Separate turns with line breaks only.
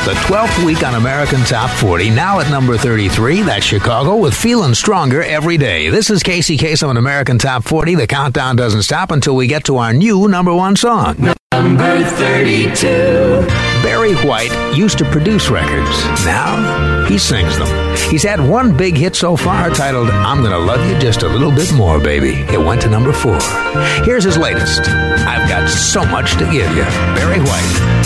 The 12th week on American Top 40. Now at number 33, that's Chicago with Feeling Stronger Every Day. This is Casey Kasem on American Top 40. The countdown doesn't stop until we get to our new number one song.
Number 32.
Barry White used to produce records. Now he sings them. He's had one big hit so far titled I'm Gonna Love You Just a Little Bit More, Baby. It went to number 4. Here's his latest. I've got so much to give you. Barry White.